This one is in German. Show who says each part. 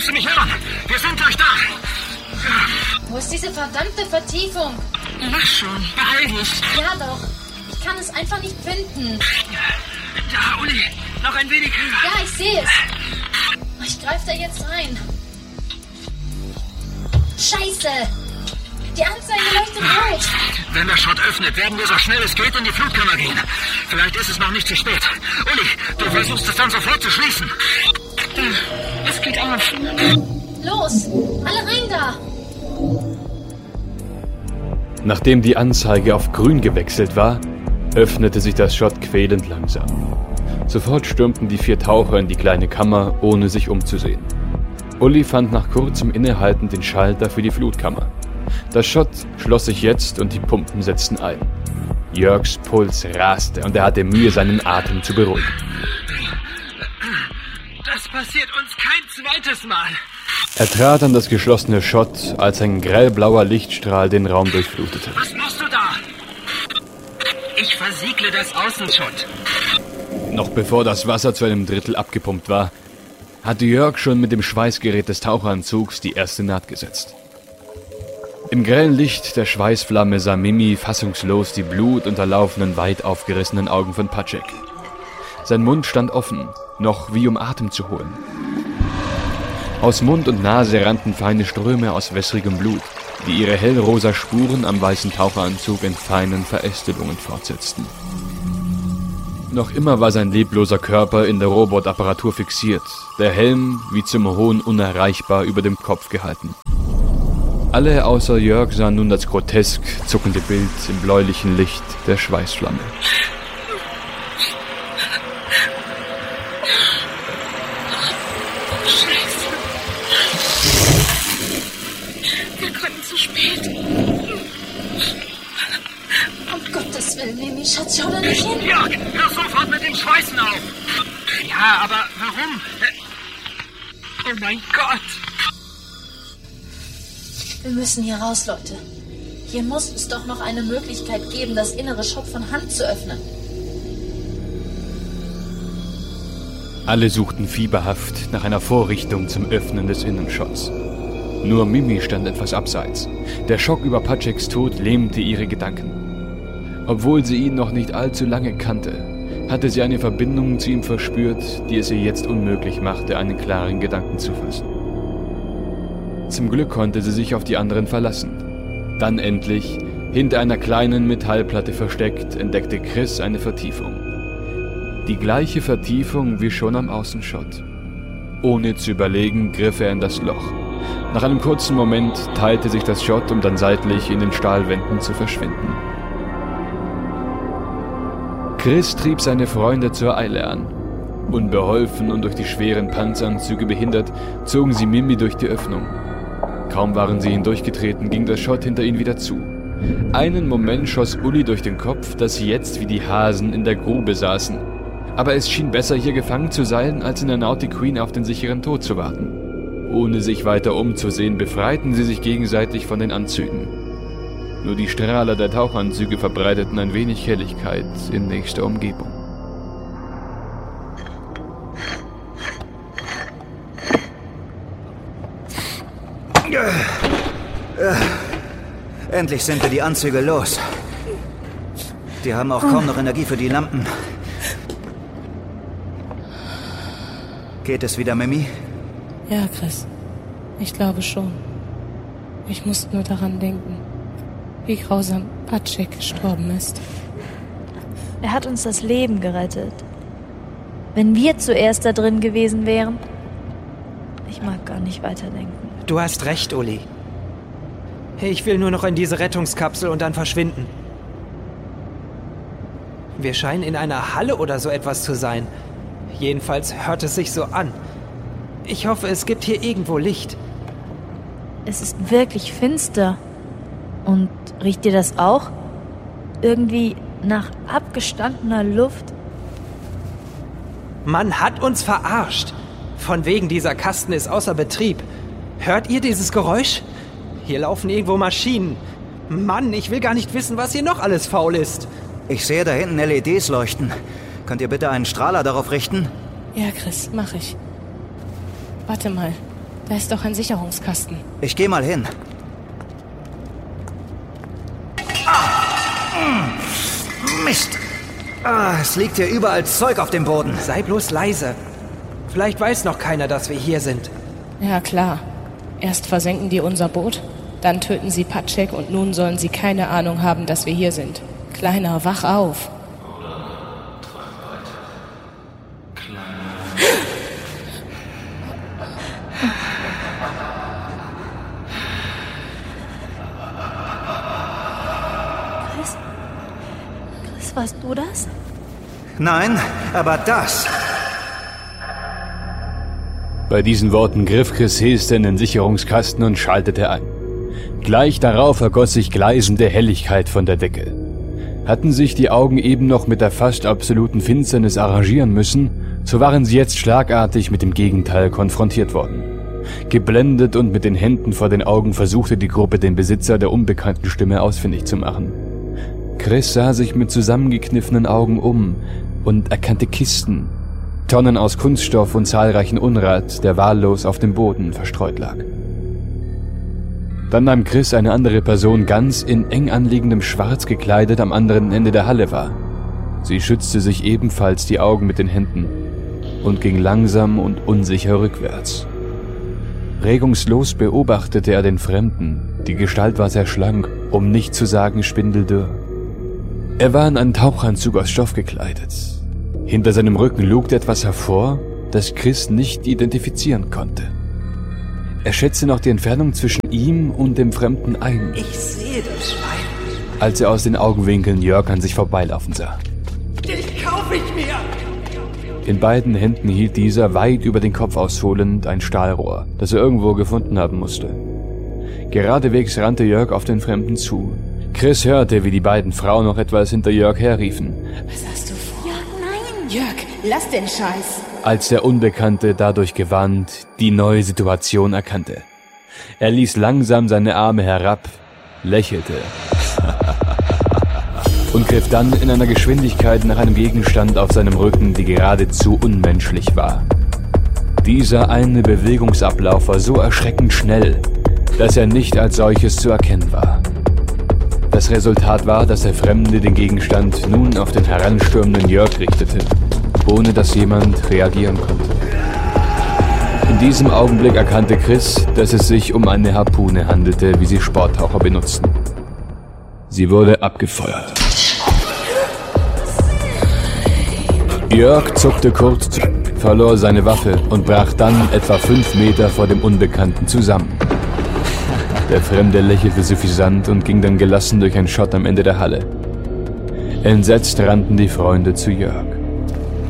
Speaker 1: du mich hören? Wir sind gleich da.
Speaker 2: Wo ist diese verdammte Vertiefung?
Speaker 1: Mach schon, beeil dich.
Speaker 2: Ja doch, ich kann es einfach nicht finden.
Speaker 1: Da, Uli, noch ein wenig höher.
Speaker 2: Ja, ich sehe es. Ich greife da jetzt rein. Scheiße! Die Anzeige leuchtet rot.
Speaker 1: Wenn der Schott öffnet, werden wir so schnell es geht in die Flutkammer gehen. Vielleicht ist es noch nicht zu spät. Uli, du versuchst es dann sofort zu schließen. Es geht auf.
Speaker 2: Los, alle rein da!
Speaker 3: Nachdem die Anzeige auf grün gewechselt war, öffnete sich das Schott quälend langsam. Sofort stürmten die 4 Taucher in die kleine Kammer, ohne sich umzusehen. Uli fand nach kurzem Innehalten den Schalter für die Flutkammer. Das Schott schloss sich jetzt und die Pumpen setzten ein. Jörgs Puls raste und er hatte Mühe, seinen Atem zu beruhigen.
Speaker 1: Das passiert uns kein zweites Mal.
Speaker 3: Er trat an das geschlossene Schott, als ein grellblauer Lichtstrahl den Raum durchflutete.
Speaker 1: Was machst du da? Ich versiegle das Außenschott.
Speaker 3: Noch bevor das Wasser zu einem Drittel abgepumpt war, hatte Jörg schon mit dem Schweißgerät des Taucheranzugs die erste Naht gesetzt. Im grellen Licht der Schweißflamme sah Mimi fassungslos die blutunterlaufenen, weit aufgerissenen Augen von Patrick. Sein Mund stand offen, noch wie um Atem zu holen. Aus Mund und Nase rannten feine Ströme aus wässrigem Blut, die ihre hellrosa Spuren am weißen Taucheranzug in feinen Verästelungen fortsetzten. Noch immer war sein lebloser Körper in der Robotapparatur fixiert, der Helm wie zum Hohn unerreichbar über dem Kopf gehalten. Alle außer Jörg sahen nun das grotesk zuckende Bild im bläulichen Licht der Schweißflamme.
Speaker 4: Scheiße. Wir konnten zu spät.
Speaker 2: Um Gottes Willen, Mimi, Schatz, schau da nicht hin.
Speaker 1: Jörg, hör sofort mit dem Schweißen auf. Ja, aber warum? Oh mein Gott.
Speaker 2: Wir müssen hier raus, Leute. Hier muss es doch noch eine Möglichkeit geben, das innere Schott von Hand zu öffnen.
Speaker 3: Alle suchten fieberhaft nach einer Vorrichtung zum Öffnen des Innenschotts. Nur Mimi stand etwas abseits. Der Schock über Patricks Tod lähmte ihre Gedanken. Obwohl sie ihn noch nicht allzu lange kannte, hatte sie eine Verbindung zu ihm verspürt, die es ihr jetzt unmöglich machte, einen klaren Gedanken zu fassen. Zum Glück konnte sie sich auf die anderen verlassen. Dann endlich, hinter einer kleinen Metallplatte versteckt, entdeckte Chris eine Vertiefung. Die gleiche Vertiefung wie schon am Außenschott. Ohne zu überlegen, griff er in das Loch. Nach einem kurzen Moment teilte sich das Schott, um dann seitlich in den Stahlwänden zu verschwinden. Chris trieb seine Freunde zur Eile an. Unbeholfen und durch die schweren Panzeranzüge behindert, zogen sie Mimi durch die Öffnung. Kaum waren sie hindurchgetreten, ging das Schott hinter ihnen wieder zu. Einen Moment schoss Uli durch den Kopf, dass sie jetzt wie die Hasen in der Grube saßen. Aber es schien besser, hier gefangen zu sein, als in der Nautic Queen auf den sicheren Tod zu warten. Ohne sich weiter umzusehen, befreiten sie sich gegenseitig von den Anzügen. Nur die Strahler der Tauchanzüge verbreiteten ein wenig Helligkeit in nächster Umgebung.
Speaker 5: Endlich sind wir die Anzüge los. Die haben auch kaum noch Energie für die Lampen. Geht es wieder, Mimi?
Speaker 4: Ja, Chris. Ich glaube schon. Ich muss nur daran denken, wie grausam Patrick gestorben ist.
Speaker 6: Er hat uns das Leben gerettet. Wenn wir zuerst da drin gewesen wären... Ich mag gar nicht weiterdenken.
Speaker 7: Du hast recht, Uli. Ich will nur noch in diese Rettungskapsel und dann verschwinden. Wir scheinen in einer Halle oder so etwas zu sein. Jedenfalls hört es sich so an. Ich hoffe, es gibt hier irgendwo Licht.
Speaker 6: Es ist wirklich finster. Und riecht ihr das auch? Irgendwie nach abgestandener Luft?
Speaker 7: Man hat uns verarscht. Von wegen, dieser Kasten ist außer Betrieb. Hört ihr dieses Geräusch? Hier laufen irgendwo Maschinen. Mann, ich will gar nicht wissen, was hier noch alles faul ist.
Speaker 5: Ich sehe da hinten LEDs leuchten. Könnt ihr bitte einen Strahler darauf richten?
Speaker 4: Ja, Chris, mach ich. Warte mal. Da ist doch ein Sicherungskasten.
Speaker 5: Ich gehe mal hin. Mist! Es liegt hier überall Zeug auf dem Boden.
Speaker 7: Sei bloß leise. Vielleicht weiß noch keiner, dass wir hier sind.
Speaker 4: Ja, klar. Erst versenken die unser Boot, dann töten sie Patschek und nun sollen sie keine Ahnung haben, dass wir hier sind. Kleiner, wach auf.
Speaker 6: Chris, warst du das?
Speaker 5: Nein, aber das.
Speaker 3: Bei diesen Worten griff Chris Hilste in den Sicherungskasten und schaltete ein. Gleich darauf ergoss sich gleißende Helligkeit von der Decke. Hatten sich die Augen eben noch mit der fast absoluten Finsternis arrangieren müssen, so waren sie jetzt schlagartig mit dem Gegenteil konfrontiert worden. Geblendet und mit den Händen vor den Augen versuchte die Gruppe den Besitzer der unbekannten Stimme ausfindig zu machen. Chris sah sich mit zusammengekniffenen Augen um und erkannte Kisten, Tonnen aus Kunststoff und zahlreichen Unrat, der wahllos auf dem Boden verstreut lag. Dann nahm Chris eine andere Person ganz in eng anliegendem Schwarz gekleidet am anderen Ende der Halle wahr. Sie schützte sich ebenfalls die Augen mit den Händen und ging langsam und unsicher rückwärts. Regungslos beobachtete er den Fremden. Die Gestalt war sehr schlank, um nicht zu sagen spindeldürr. Er war in einen Tauchanzug aus Stoff gekleidet. Hinter seinem Rücken lugte etwas hervor, das Chris nicht identifizieren konnte. Er schätzte noch die Entfernung zwischen ihm und dem Fremden ein.
Speaker 7: Ich sehe das Schwein.
Speaker 3: Als er aus den Augenwinkeln Jörg an sich vorbeilaufen sah.
Speaker 7: Den kaufe ich mir!
Speaker 3: In beiden Händen hielt dieser, weit über den Kopf ausholend, ein Stahlrohr, das er irgendwo gefunden haben musste. Geradewegs rannte Jörg auf den Fremden zu. Chris hörte, wie die beiden Frauen noch etwas hinter Jörg herriefen.
Speaker 4: Was hast du vor? Jörg, nein! Jörg, lass den Scheiß!
Speaker 3: Als der Unbekannte dadurch gewarnt die neue Situation erkannte. Er ließ langsam seine Arme herab, lächelte und griff dann in einer Geschwindigkeit nach einem Gegenstand auf seinem Rücken, die geradezu unmenschlich war. Dieser eine Bewegungsablauf war so erschreckend schnell, dass er nicht als solches zu erkennen war. Das Resultat war, dass der Fremde den Gegenstand nun auf den heranstürmenden Jörg richtete, ohne dass jemand reagieren konnte. In diesem Augenblick erkannte Chris, dass es sich um eine Harpune handelte, wie sie Sporttaucher benutzten. Sie wurde abgefeuert. Jörg zuckte kurz, verlor seine Waffe und brach dann etwa 5 Meter vor dem Unbekannten zusammen. Der Fremde lächelte suffisant und ging dann gelassen durch ein Schott am Ende der Halle. Entsetzt rannten die Freunde zu Jörg.